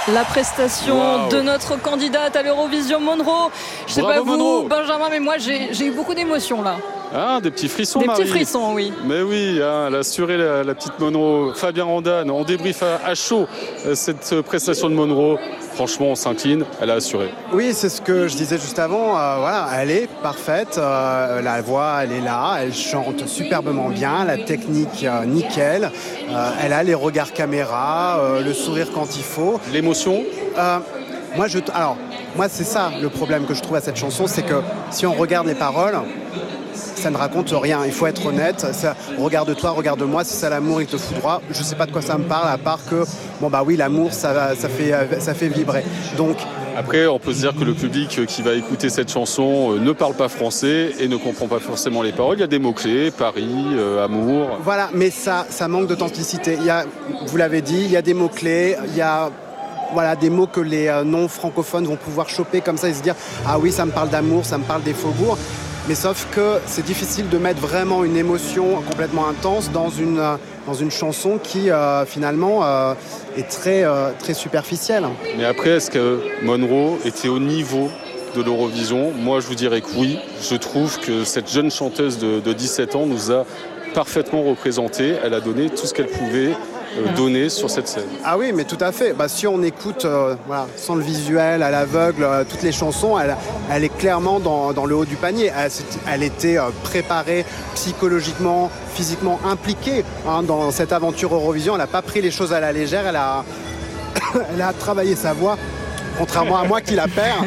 La prestation de notre candidate à l'Eurovision Monro. Je sais pas vous, Monro. Benjamin, mais moi j'ai eu beaucoup d'émotions là. Ah, des petits frissons, Des Marie. petits frissons, oui. Mais oui, elle a assuré la petite Monro. Fabien Randane, on débriefe à chaud cette prestation de Monro. Franchement, on s'incline, elle a assuré. Oui, c'est ce que je disais juste avant. Voilà, elle est parfaite. La voix, elle est là. Elle chante superbement bien. La technique, nickel. Elle a les regards caméra, le sourire quand il faut. L'émotion Moi, c'est ça le problème que je trouve à cette chanson, c'est que si on regarde les paroles, ça ne raconte rien. Il faut être honnête. Ça, regarde-toi, regarde-moi. Si ça l'amour, il te foudroie. Je ne sais pas de quoi ça me parle, à part que l'amour, ça fait vibrer. Donc après, on peut se dire que le public qui va écouter cette chanson ne parle pas français et ne comprend pas forcément les paroles. Il y a des mots-clés, Paris, amour. Voilà, mais ça manque d'authenticité. Vous l'avez dit, il y a des mots-clés, il y a des mots que les non-francophones vont pouvoir choper comme ça et se dire « Ah oui, ça me parle d'amour, ça me parle des faubourgs ». Mais sauf que c'est difficile de mettre vraiment une émotion complètement intense dans une chanson qui finalement est très superficielle. Mais après, est-ce que Monro était au niveau de l'Eurovision ? Moi, je vous dirais que oui. Je trouve que cette jeune chanteuse de 17 ans nous a parfaitement représenté. Elle a donné tout ce qu'elle pouvait donner sur cette scène. Ah oui, mais tout à fait. Si on écoute sans le visuel, à l'aveugle, toutes les chansons, elle est clairement dans le haut du panier. Elle était préparée psychologiquement, physiquement impliquée dans cette aventure Eurovision. Elle n'a pas pris les choses à la légère. Elle a travaillé sa voix, contrairement à moi qui la perds.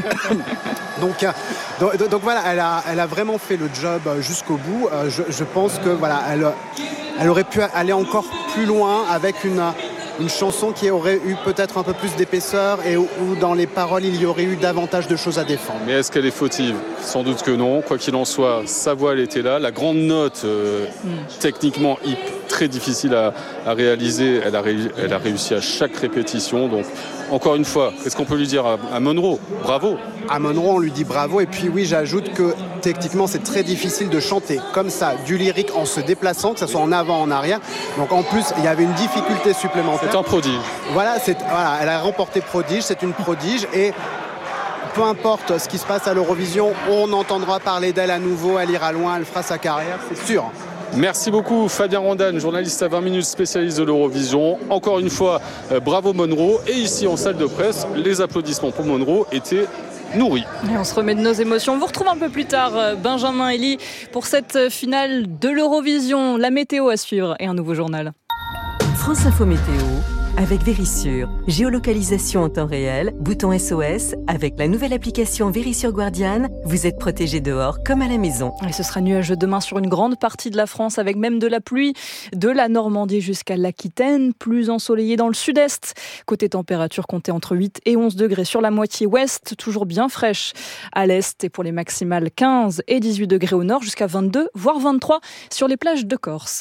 Donc voilà, elle a vraiment fait le job jusqu'au bout. Je pense que elle aurait pu aller encore plus loin avec une chanson qui aurait eu peut-être un peu plus d'épaisseur et où dans les paroles il y aurait eu davantage de choses à défendre. Mais est-ce qu'elle est fautive ? Sans doute que non. Quoi qu'il en soit, sa voix elle était là. La grande note, techniquement très difficile à réaliser, elle a réussi à chaque répétition. Donc encore une fois, qu'est-ce qu'on peut lui dire à Monro ? Bravo. À Monro, on lui dit bravo. Et puis oui, j'ajoute que techniquement, c'est très difficile de chanter comme ça, du lyrique en se déplaçant, que ce soit en avant, en arrière. Donc en plus, il y avait une difficulté supplémentaire. C'est un prodige. Voilà, elle a remporté prodige, c'est une prodige. Et peu importe ce qui se passe à l'Eurovision, on entendra parler d'elle à nouveau, elle ira loin, elle fera sa carrière, c'est sûr. Merci beaucoup Fabien Randane, journaliste à 20 minutes, spécialiste de l'Eurovision. Encore une fois, bravo Monro. Et ici en salle de presse, les applaudissements pour Monro étaient nourris. Et on se remet de nos émotions. On vous retrouve un peu plus tard, Benjamin Elie, pour cette finale de l'Eurovision. La météo à suivre et un nouveau journal. France Info Météo avec Vérissure. Géolocalisation en temps réel, bouton SOS. Avec la nouvelle application Vérissure Guardian, vous êtes protégé dehors comme à la maison. Et ce sera nuageux demain sur une grande partie de la France, avec même de la pluie, de la Normandie jusqu'à l'Aquitaine, plus ensoleillé dans le sud-est. Côté température, comptez entre 8 et 11 degrés sur la moitié ouest, toujours bien fraîche à l'est. Et pour les maximales, 15 et 18 degrés au nord, jusqu'à 22, voire 23 sur les plages de Corse.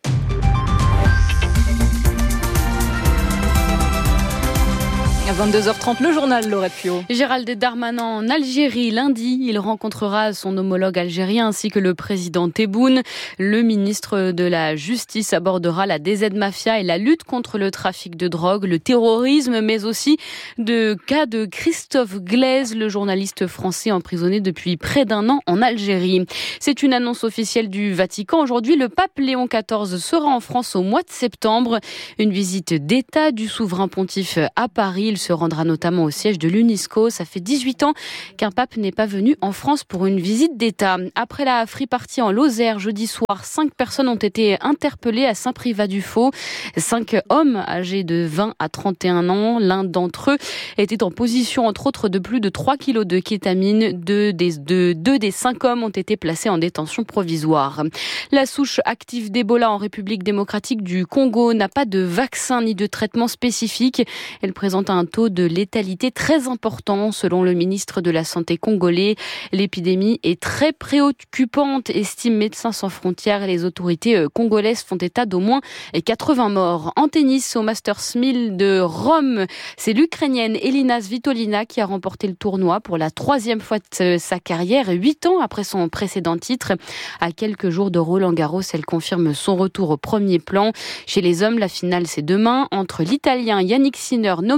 À 22h30, le journal, Laurette Pio. Gérald Darmanin en Algérie. Lundi, il rencontrera son homologue algérien ainsi que le président Tebboune. Le ministre de la Justice abordera la DZ Mafia et la lutte contre le trafic de drogue, le terrorisme, mais aussi de cas de Christophe Glaise, le journaliste français emprisonné depuis près d'un an en Algérie. C'est une annonce officielle du Vatican. Aujourd'hui, le pape Léon XIV sera en France au mois de septembre. Une visite d'État du souverain pontife à Paris. Il se rendra notamment au siège de l'UNESCO. Ça fait 18 ans qu'un pape n'est pas venu en France pour une visite d'État. Après la free party en Lozère jeudi soir, 5 personnes ont été interpellées à Saint-Privat-du-Faux. 5 hommes âgés de 20 à 31 ans. L'un d'entre eux était en position, entre autres, de plus de 3 kilos de kétamine. Deux des 5 hommes ont été placés en détention provisoire. La souche active d'Ebola en République démocratique du Congo n'a pas de vaccin ni de traitement spécifique. Elle présente un taux de létalité très important selon le ministre de la Santé congolais. L'épidémie est très préoccupante, estime Médecins sans frontières, et les autorités congolaises font état d'au moins 80 morts. En tennis, au Masters 1000 de Rome, c'est l'Ukrainienne Elina Svitolina qui a remporté le tournoi pour la 3e fois de sa carrière, 8 ans après son précédent titre. À quelques jours de Roland-Garros, elle confirme son retour au premier plan. Chez les hommes, la finale c'est demain entre l'Italien Yannick Sinner, numéro 1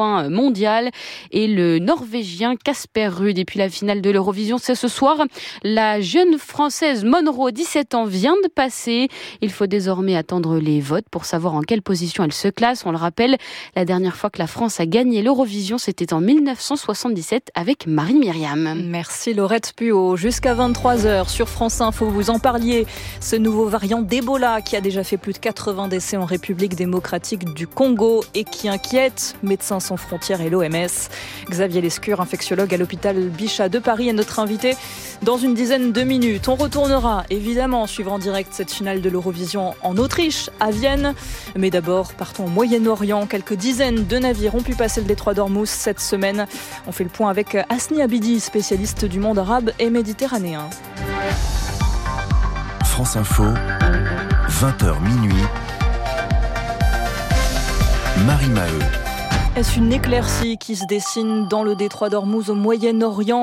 1 mondial, et le Norvégien Casper Ruud. Et puis la finale de l'Eurovision, c'est ce soir. La jeune Française Monroe, 17 ans, vient de passer. Il faut désormais attendre les votes pour savoir en quelle position elle se classe. On le rappelle, la dernière fois que la France a gagné l'Eurovision, c'était en 1977 avec Marie-Myriam. Merci Laurette Puot. Jusqu'à 23h sur France Info, vous en parliez. Ce nouveau variant d'Ebola qui a déjà fait plus de 80 décès en République démocratique du Congo et qui inquiète Médecins sans frontières et l'OMS. Xavier Lescure, infectiologue à l'hôpital Bichat de Paris, est notre invité dans une dizaine de minutes. On retournera évidemment suivre en direct cette finale de l'Eurovision en Autriche, à Vienne. Mais d'abord, partons au Moyen-Orient. Quelques dizaines de navires ont pu passer le détroit d'Ormuz cette semaine. On fait le point avec Hasni Abidi, spécialiste du monde arabe et méditerranéen. France Info, 20h minuit. Marie Maheu. Est-ce une éclaircie qui se dessine dans le détroit d'Ormuz au Moyen-Orient ?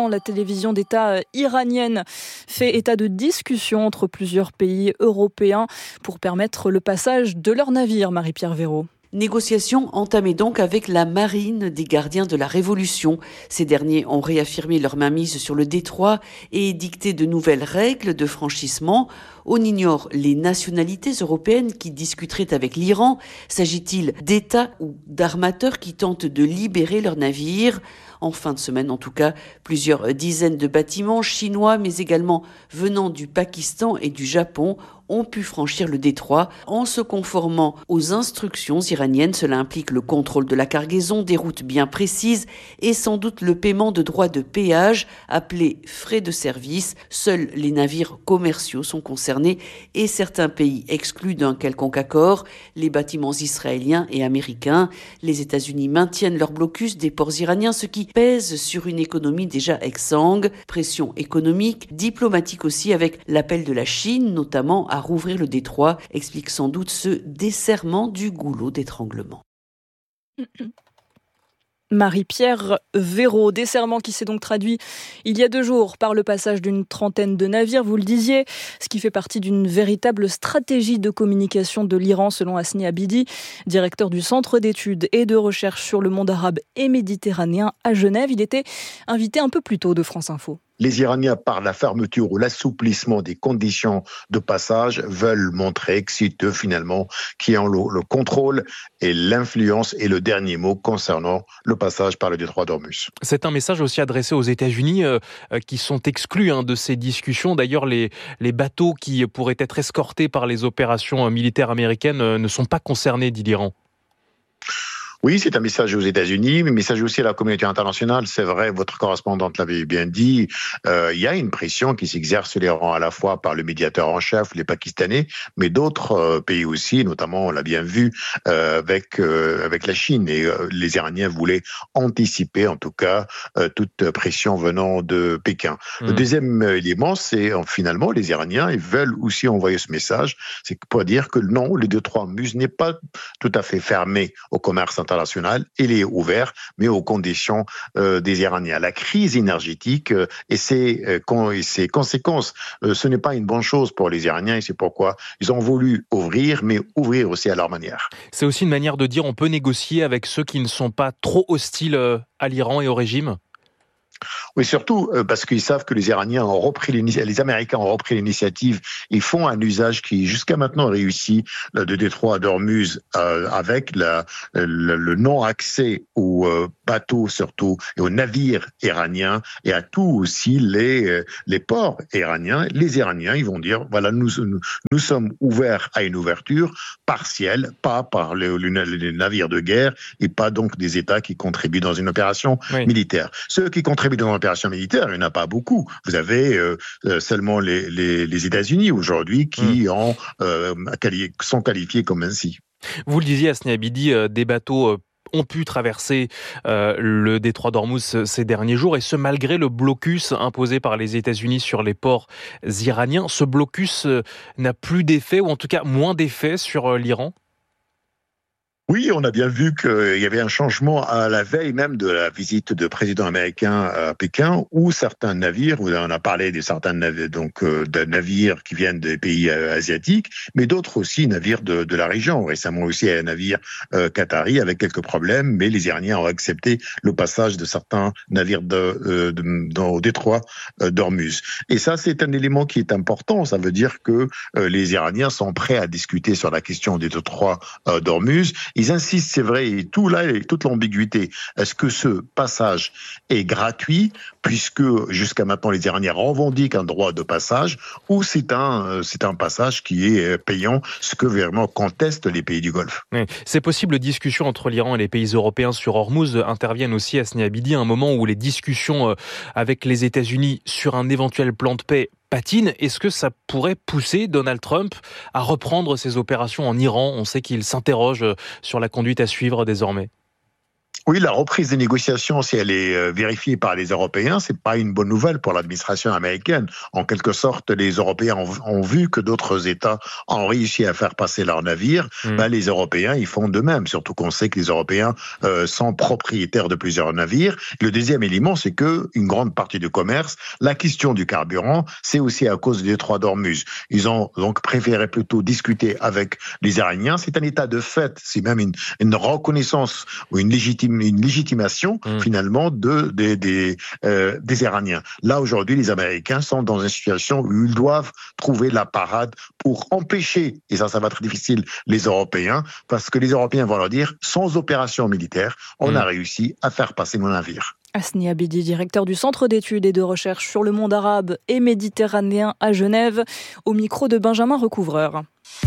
La télévision d'État iranienne fait état de discussions entre plusieurs pays européens pour permettre le passage de leurs navires, Marie-Pierre Véraud. Négociations entamées donc avec la marine des gardiens de la Révolution. Ces derniers ont réaffirmé leur mainmise sur le détroit et dicté de nouvelles règles de franchissement. On ignore les nationalités européennes qui discuteraient avec l'Iran. S'agit-il d'États ou d'armateurs qui tentent de libérer leurs navires ? En fin de semaine, en tout cas, plusieurs dizaines de bâtiments chinois, mais également venant du Pakistan et du Japon, ont pu franchir le détroit en se conformant aux instructions iraniennes. Cela implique le contrôle de la cargaison, des routes bien précises et sans doute le paiement de droits de péage appelés frais de service. Seuls les navires commerciaux sont concernés et certains pays exclus d'un quelconque accord, les bâtiments israéliens et américains. Les États-Unis maintiennent leur blocus des ports iraniens, ce qui pèse sur une économie déjà exsangue. Pression économique, diplomatique aussi, avec l'appel de la Chine, notamment à rouvrir le détroit, explique sans doute ce desserrement du goulot d'étranglement. Marie-Pierre Véraud, desserrement qui s'est donc traduit il y a 2 jours par le passage d'une trentaine de navires, vous le disiez, ce qui fait partie d'une véritable stratégie de communication de l'Iran selon Hasni Abidi, directeur du Centre d'études et de recherche sur le monde arabe et méditerranéen à Genève. Il était invité un peu plus tôt de France Info. Les Iraniens, par la fermeture ou l'assouplissement des conditions de passage, veulent montrer que c'est eux, finalement, qui ont le contrôle et l'influence et le dernier mot concernant le passage par le détroit d'Ormuz. C'est un message aussi adressé aux États-Unis qui sont exclus de ces discussions. D'ailleurs, les bateaux qui pourraient être escortés par les opérations militaires américaines ne sont pas concernés, dit l'Iran. Oui, c'est un message aux États-Unis, mais un message aussi à la communauté internationale. C'est vrai, votre correspondante l'avait bien dit, il y a une pression qui s'exerce sur l'Iran à la fois par le médiateur en chef, les Pakistanais, mais d'autres pays aussi, notamment on l'a bien vu avec la Chine. Et les Iraniens voulaient anticiper, en tout cas, toute pression venant de Pékin. Le deuxième élément, c'est finalement les Iraniens, ils veulent aussi envoyer ce message, c'est pour dire que non, le détroit d'Ormuz n'est pas tout à fait fermé au commerce international. Il est ouvert, mais aux conditions des Iraniens. La crise énergétique et ses conséquences, ce n'est pas une bonne chose pour les Iraniens et c'est pourquoi ils ont voulu ouvrir, mais ouvrir aussi à leur manière. C'est aussi une manière de dire on peut négocier avec ceux qui ne sont pas trop hostiles à l'Iran et au régime ? Oui, surtout parce qu'ils savent que les Iraniens ont repris les Américains ont repris l'initiative. Ils font un usage qui jusqu'à maintenant réussi de détroit d'Ormuz avec le non-accès aux bateaux surtout et aux navires iraniens et à tous aussi les ports iraniens. Les Iraniens, ils vont dire voilà, nous sommes ouverts à une ouverture partielle, pas par les navires de guerre et pas donc des États qui contribuent dans une opération militaire. Ceux qui contribuent dans une opération militaire, il n'y en a pas beaucoup. Vous avez seulement les États-Unis aujourd'hui qui sont qualifiés comme ainsi. Vous le disiez, Hasni Abidi, des bateaux ont pu traverser le détroit d'Ormuz ces derniers jours, et ce malgré le blocus imposé par les États-Unis sur les ports iraniens. Ce blocus n'a plus d'effet, ou en tout cas moins d'effet sur l'Iran ? Oui, on a bien vu qu'il y avait un changement à la veille même de la visite de président américain à Pékin, où certains navires, on a parlé de certains navires, de navires qui viennent des pays asiatiques, mais d'autres aussi navires de la région. Récemment aussi un navire qatari avec quelques problèmes, mais les Iraniens ont accepté le passage de certains navires au détroit d'Ormuz. Et ça, c'est un élément qui est important. Ça veut dire que les Iraniens sont prêts à discuter sur la question des détroits d'Ormuz. Ils insistent, c'est vrai, et toute l'ambiguïté. Est-ce que ce passage est gratuit, puisque jusqu'à maintenant les Iraniens revendiquent un droit de passage, ou c'est un passage qui est payant, ce que vraiment contestent les pays du Golfe. Oui. Ces possibles discussions entre l'Iran et les pays européens sur Hormuz interviennent aussi à Hasni Abidi, à un moment où les discussions avec les États-Unis sur un éventuel plan de paix patine. Est-ce que ça pourrait pousser Donald Trump à reprendre ses opérations en Iran ? On sait qu'il s'interroge sur la conduite à suivre désormais. Oui, la reprise des négociations, si elle est vérifiée par les Européens, c'est pas une bonne nouvelle pour l'administration américaine. En quelque sorte, les Européens ont vu que d'autres États ont réussi à faire passer leurs navires. Les Européens, ils font de même. Surtout qu'on sait que les Européens sont propriétaires de plusieurs navires. Le deuxième élément, c'est que une grande partie du commerce, la question du carburant, c'est aussi à cause du détroit d'Ormuz. Ils ont donc préféré plutôt discuter avec les Iraniens. C'est un état de fait, c'est même une reconnaissance ou une légitimation finalement des Iraniens. Là aujourd'hui, les Américains sont dans une situation où ils doivent trouver la parade pour empêcher, et ça va être difficile, les Européens, parce que les Européens vont leur dire, sans opération militaire, on a réussi à faire passer nos navires. Hasni Abidi, directeur du Centre d'études et de recherche sur le monde arabe et méditerranéen à Genève, au micro de Benjamin Recouvreur.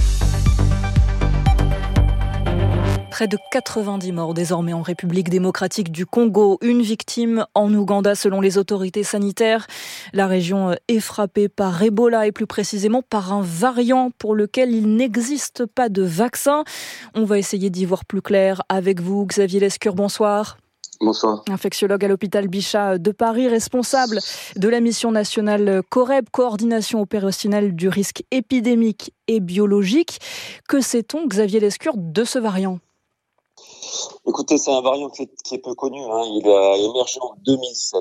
Près de 90 morts désormais en République démocratique du Congo, une victime en Ouganda selon les autorités sanitaires. La région est frappée par Ebola et plus précisément par un variant pour lequel il n'existe pas de vaccin. On va essayer d'y voir plus clair avec vous, Xavier Lescure, bonsoir. Bonsoir. Infectiologue à l'hôpital Bichat de Paris, responsable de la mission nationale COREB, coordination opérationnelle du risque épidémique et biologique. Que sait-on, Xavier Lescure, de ce variant ? Écoutez, c'est un variant qui est peu connu. Il a émergé en 2007.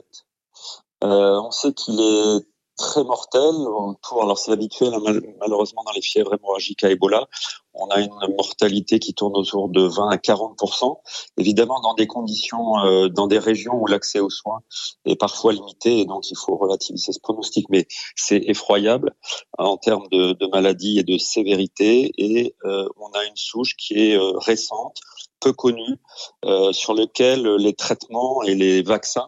On sait qu'il est très mortel. Alors c'est habituel, malheureusement, dans les fièvres hémorragiques à Ebola. On a une mortalité qui tourne autour de 20 à 40%. Évidemment, dans des conditions, dans des régions où l'accès aux soins est parfois limité, et donc il faut relativiser ce pronostic. Mais c'est effroyable en termes de maladie et de sévérité. Et on a une souche qui est récente, peu connue, sur lequel les traitements et les vaccins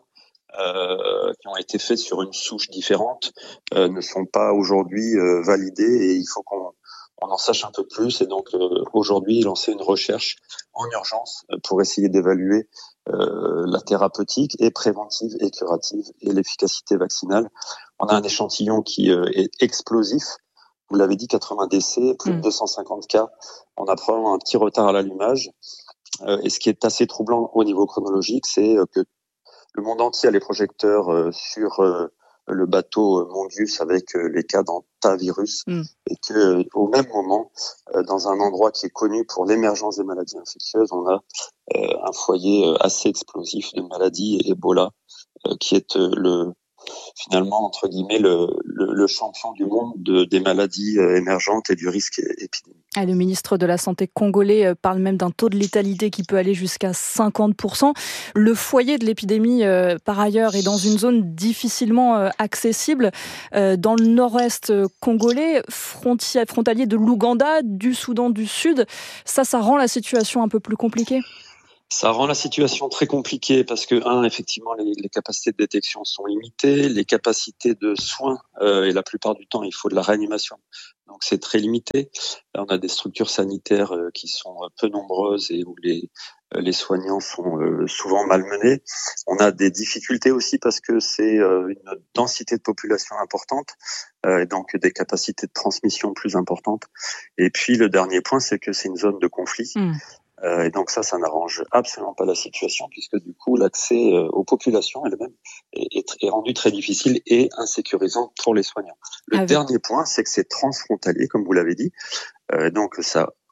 qui ont été faits sur une souche différente ne sont pas aujourd'hui validés, et il faut qu'on en sache un peu plus. Et donc aujourd'hui, lancer une recherche en urgence pour essayer d'évaluer la thérapeutique et préventive et curative et l'efficacité vaccinale. On a un échantillon qui est explosif. Vous l'avez dit, 80 décès, plus de 250 cas. On a probablement un petit retard à l'allumage. Et ce qui est assez troublant au niveau chronologique, c'est que le monde entier a les projecteurs sur le bateau Mondius avec les cas d'antavirus, et que au même moment, dans un endroit qui est connu pour l'émergence des maladies infectieuses, on a un foyer assez explosif de maladies Ebola, qui est finalement, entre guillemets, le champion du monde des maladies émergentes et du risque épidémique. Le ministre de la Santé congolais parle même d'un taux de létalité qui peut aller jusqu'à 50%. Le foyer de l'épidémie, par ailleurs, est dans une zone difficilement accessible. Dans le nord-est congolais, frontalier de l'Ouganda, du Soudan du Sud, ça rend la situation un peu plus compliquée. Ça rend la situation très compliquée parce que, effectivement, les capacités de détection sont limitées, les capacités de soins, et la plupart du temps, il faut de la réanimation. Donc, c'est très limité. Là, on a des structures sanitaires qui sont peu nombreuses et où les soignants sont souvent malmenés. On a des difficultés aussi parce que c'est une densité de population importante, et donc des capacités de transmission plus importantes. Et puis, le dernier point, c'est que c'est une zone de conflit. Et donc ça n'arrange absolument pas la situation, puisque du coup l'accès aux populations elles-mêmes est rendu très difficile et insécurisant pour les soignants. Le dernier point, c'est que c'est transfrontalier, comme vous l'avez dit. Donc ça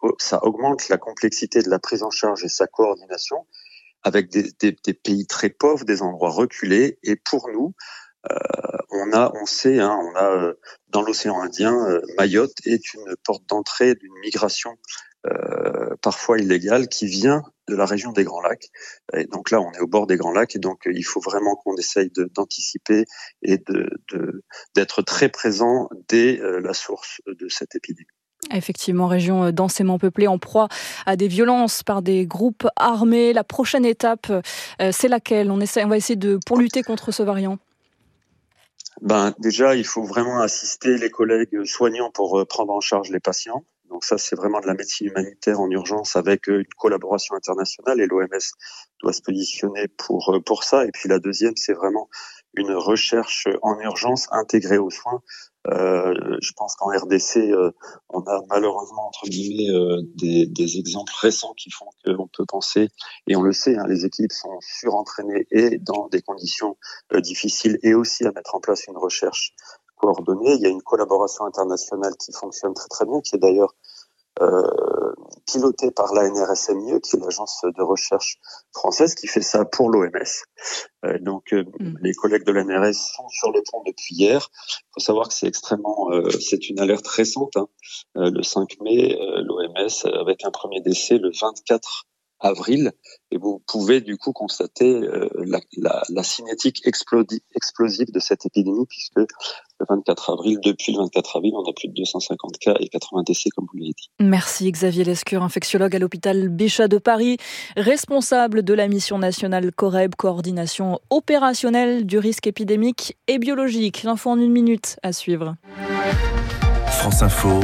ça augmente la complexité de la prise en charge et sa coordination avec des pays très pauvres, des endroits reculés. Et pour nous, on sait, dans l'océan Indien, Mayotte est une porte d'entrée d'une migration parfois illégale qui vient de la région des Grands Lacs. Et donc là, on est au bord des Grands Lacs et donc il faut vraiment qu'on essaye d'anticiper et d'être très présent dès la source de cette épidémie. Effectivement, région densément peuplée, en proie à des violences par des groupes armés. La prochaine étape, c'est laquelle ? On va essayer pour lutter contre ce variant. Déjà, il faut vraiment assister les collègues soignants pour prendre en charge les patients. Donc ça, c'est vraiment de la médecine humanitaire en urgence avec une collaboration internationale et l'OMS doit se positionner pour ça. Et puis la deuxième, c'est vraiment une recherche en urgence intégrée aux soins. Je pense qu'en RDC, on a malheureusement, entre guillemets, des exemples récents qui font qu'on peut penser, et on le sait, les équipes sont surentraînées et dans des conditions difficiles, et aussi à mettre en place une recherche coordonnée. Il y a une collaboration internationale qui fonctionne très très bien, qui est d'ailleurs pilotée par l'ANRSMIE, qui est l'agence de recherche française, qui fait ça pour l'OMS. Les collègues de l'ANRS sont sur le pont depuis hier. Il faut savoir que c'est une alerte récente. Le 5 mai, l'OMS, avec un premier décès le 24 avril, et vous pouvez du coup constater la cinétique explosive de cette épidémie, puisque depuis le 24 avril, on a plus de 250 cas et 80 décès, comme vous l'avez dit. Merci Xavier Lescure, infectiologue à l'hôpital Bichat de Paris, responsable de la mission nationale COREB, coordination opérationnelle du risque épidémique et biologique. L'info en 1 minute à suivre. France Info,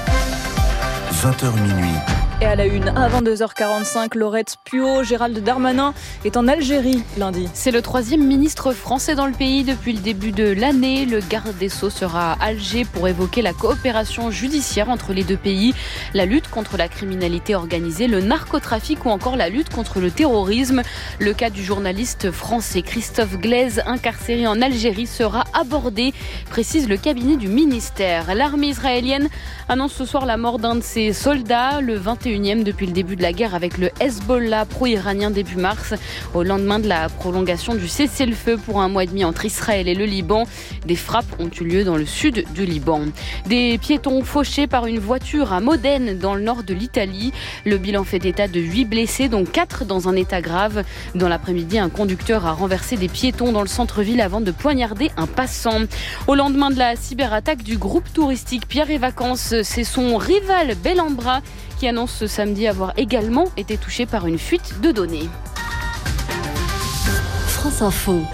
20h minuit. Et à la une, à 22h45, Laurette Puot, Gérald Darmanin est en Algérie lundi. C'est le 3e ministre français dans le pays depuis le début de l'année. Le garde des Sceaux sera à Alger pour évoquer la coopération judiciaire entre les deux pays, la lutte contre la criminalité organisée, le narcotrafic ou encore la lutte contre le terrorisme. Le cas du journaliste français Christophe Glaise, incarcéré en Algérie, sera abordé, précise le cabinet du ministère. L'armée israélienne annonce ce soir la mort d'un de ses soldats, le 21e depuis le début de la guerre avec le Hezbollah pro-iranien début mars. Au lendemain de la prolongation du cessez-le-feu pour 1 mois et demi entre Israël et le Liban, des frappes ont eu lieu dans le sud du Liban. Des piétons fauchés par une voiture à Modène dans le nord de l'Italie. Le bilan fait état de 8 blessés, dont 4 dans un état grave. Dans l'après-midi, un conducteur a renversé des piétons dans le centre-ville avant de poignarder un passant. Au lendemain de la cyberattaque du groupe touristique Pierre et Vacances, c'est son rival Bellambra qui annonce ce samedi avoir également été touché par une fuite de données. France Info.